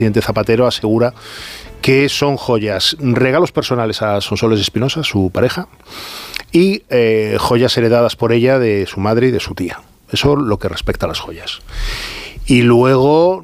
presidente Zapatero asegura que son joyas, regalos personales a Sonsoles Espinosa, su pareja, y joyas heredadas por ella de su madre y de su tía. Eso lo que respecta a las joyas. Y luego